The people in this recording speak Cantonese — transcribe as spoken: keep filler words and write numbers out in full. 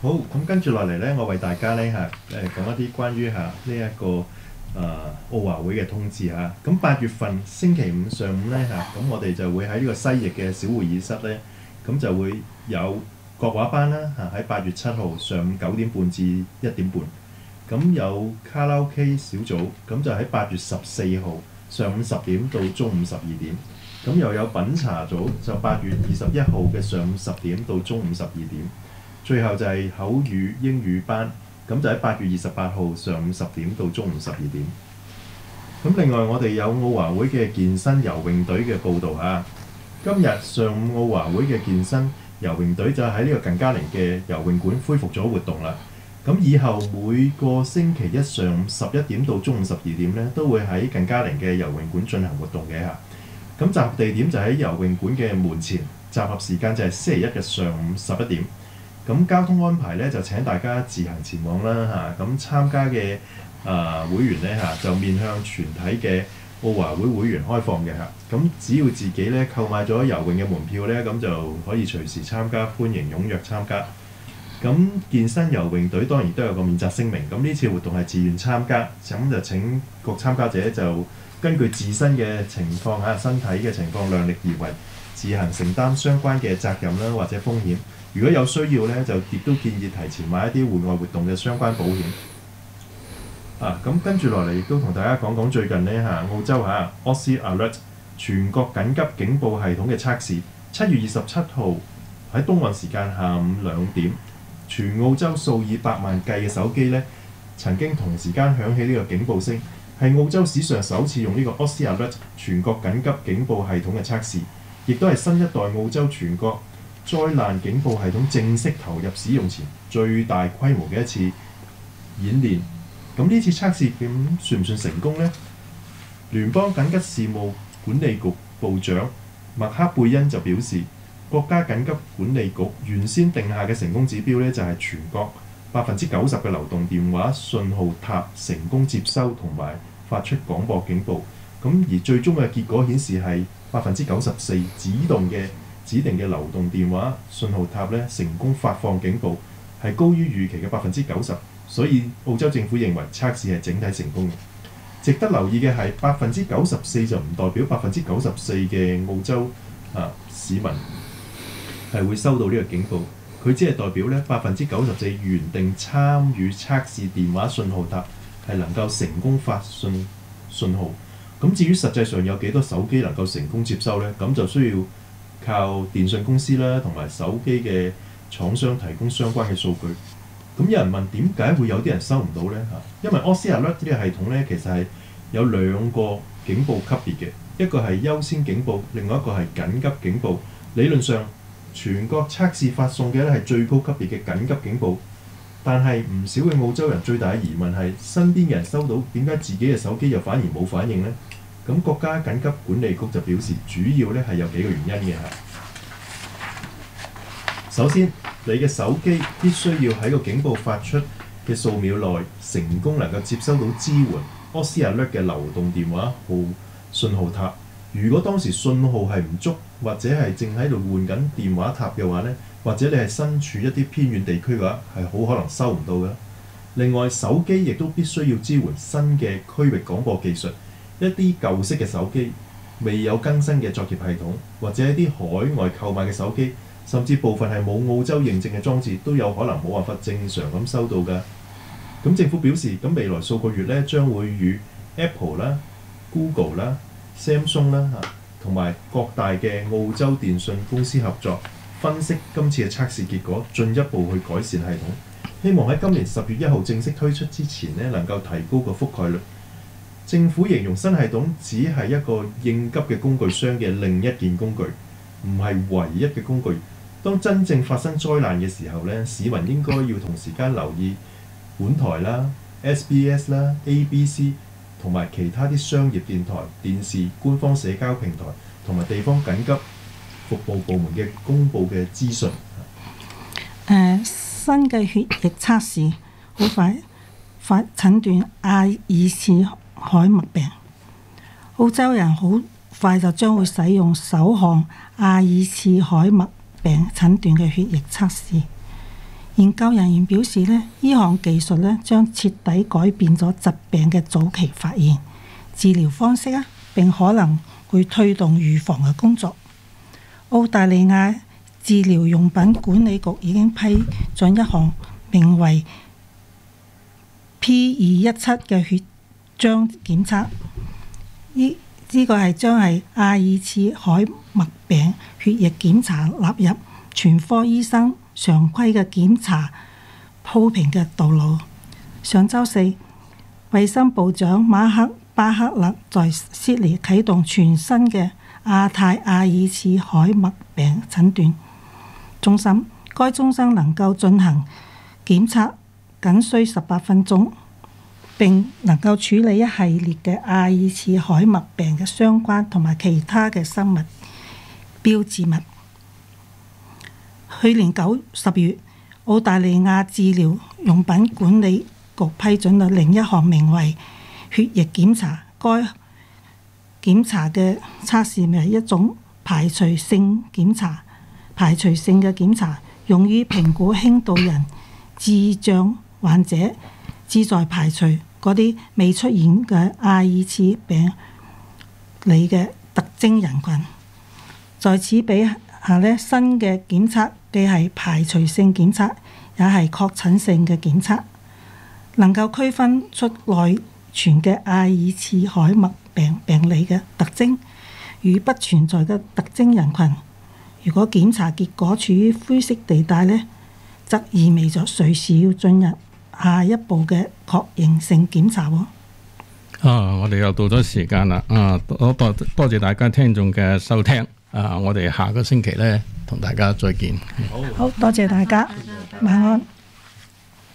好，咁跟住落嚟咧，我為大家咧嚇誒講一啲關於嚇呢一個誒奧華會嘅通知嚇。咁八月份星期五上午咧嚇，咁我哋就會喺呢個西翼嘅小會議室咧，咁就會有國畫班啦嚇，喺八月七號上午九點半至一點半。咁有卡拉 OK 小組，咁就喺八月十四號上午十點到中午十二點。咁又有品茶組，就八月二十一號嘅上午十點到中午十二點。最後就係口語英語班，咁就喺八月二十八號上午十點到中午十二點。咁另外我哋有奧華會嘅健身游泳隊嘅報導嚇。今日上午奧華會嘅健身游泳隊就喺呢個近嘉陵嘅游泳館恢復咗活動啦。咁以後每個星期一上午十一點到中午十二點咧，都會喺近嘉陵嘅游泳館進行活動嘅嚇。咁集合地點就喺游泳館嘅門前，集合時間就係星期一嘅上午十一點。咁交通安排咧就請大家自行前往啦嚇。咁參加嘅啊、呃、會員咧嚇就面向全體嘅奧華會會員開放嘅嚇。咁只要自己咧購買咗游泳嘅門票咧，咁就可以隨時參加，歡迎踴躍參加。咁健身游泳隊當然都有個免責聲明。咁呢次活動係自願參加，咁就請各參加者就根據自身嘅情況嚇、身體嘅情況量力而為，自行承擔相關嘅責任啦或者風險。如果有需要咧，就亦都建議提前買一啲戶外活動嘅相關保險。啊，咁跟住落嚟亦都同大家講講最近呢嚇澳洲嚇 Aussie Alert 全國緊急警報系統嘅測試。七月二十七號喺東岸時間下午兩點，全澳洲數以百萬計嘅手機咧曾經同時間響起呢個警報聲，係澳洲史上首次用呢個 Aussie Alert 全國緊急警報系統嘅測試，亦都係新一代澳洲全國災難警報系統正式投入使用前最大規模嘅一次演練。咁呢次測試咁算唔算成功呢？聯邦緊急事務管理局部長麥克貝恩就表示，國家緊急管理局原先定下嘅成功指標呢，就係全國百分之九十嘅流動電話信號塔成功接收同埋發出廣播警報。咁而最終嘅結果顯示係百分之九十四指動嘅指定嘅流動電話信號塔咧成功發放警報，係高於預期嘅百分之九十，所以澳洲政府認為測試係整體成功嘅。值得留意嘅係百分之九十四就唔代表百分之九十四嘅澳洲啊市民係會收到呢個警報，佢只係代表咧百分之九十四原定參與測試電話信號塔係能夠成功發信信號。咁至於實際上有幾多手機能夠成功接收呢？咁就需要靠電信公司啦，同埋手機嘅廠商提供相關嘅數據。咁有人問點解會有啲人收唔到呢？嚇，因為 Aussie Alert 呢個系統呢，其實係有兩個警報級別嘅，一個係優先警報，另外一個係緊急警報。理論上，全國測試發送嘅咧係最高級別嘅緊急警報，但係唔少嘅澳洲人最大嘅疑問係身邊嘅人收到，點解自己嘅手機又反而冇反應呢？咁國家緊急管理局就表示，主要咧係有幾個原因嘅嚇。首先，你嘅手機必須要喺個警報發出嘅數秒內成功能夠接收到支援 Aussie Alert 嘅流動電話號信號塔。如果當時信號係唔足，或者係正喺度換緊電話塔嘅話呢，或者你係身處一啲偏遠地區嘅話，係好可能收唔到嘅。另外，手機亦都必須要支援新嘅區域廣播技術。一啲舊式嘅手機未有更新嘅作業系統，或者一啲海外購買嘅手機，甚至部分係冇澳洲認證嘅裝置，都有可能冇辦法正常咁收到㗎。咁政府表示，咁未來數個月咧，將會與 Apple 啦、Google 啦、Samsung 啦嚇，同埋各大嘅澳洲電信公司合作，分析今次嘅測試結果，進一步去改善系統，希望喺今年十月一號正式推出之前咧，能夠提高個覆蓋率。政府形容新系統只係一個應急嘅工具箱嘅另一件工具，唔係唯一嘅工具。當真正發生災難嘅時候咧，市民應該要同時間留意本台啦、S B S 啦、A B C 同埋其他啲商業電台、電視、官方社交平台同埋地方緊急服務部門嘅公佈嘅資訊。 誒，新嘅血液測試好快發診斷阿爾茨海默病，澳洲人好快就將會使用首項阿爾茨海默病診斷嘅血液測試。 研究人員表示呢，呢項技術呢將徹底改變咗疾病嘅早期發現、治療方式啊，並可能會推動預防嘅工作。澳大利亞治療用品管理局已經批准一項名為 P 二一七嘅血漿檢測，呢呢個係將係阿爾茨海默病血液檢查納入全科醫生常規嘅檢查鋪平嘅道路。上週四，衛生部長馬克巴克勒在悉尼啟動全新嘅亞太阿爾茨海默病診斷中心。該中心能夠進行檢測，僅需十八分鐘，並能夠處理一系列嘅阿爾茨海默病嘅相關同埋其他嘅生物標誌物。去年九十月，澳大利亞治療用品管理局批准咗另一項名為血液檢查。該檢查嘅測試係一種排除性檢查，排除性嘅檢查用於評估輕度人智障患者，旨在排除嗰啲未出現嘅阿爾茨病理嘅特徵人群。在此比下呢，新嘅檢測既係排除性檢測，也係確診性嘅檢測，能夠區分出內存嘅阿爾茨海默病病理嘅特徵與不存在嘅特徵人群。如果檢查結果處於灰色地帶呢，則意味咗隨時要進入下一步嘅確認性檢查喎。 啊，我哋又到咗時間啦！啊，多多多謝大家聽眾嘅收聽。啊，我哋下個星期咧同大家再見。 好，多謝大家，晚安。